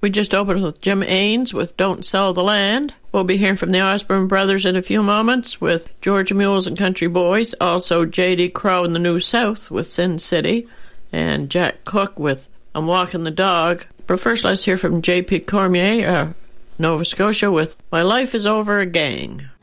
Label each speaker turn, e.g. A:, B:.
A: We just opened with Jim Ains with Don't Sell the Land. We'll be hearing from the Osborne Brothers in a few moments with Georgia Mules and Country Boys. Also J.D. Crowe and the New South with Sin City. And Jack Cook with I'm Walking the Dog. But first let's hear from J.P. Cormier, Nova Scotia with My Life is Over a Gang.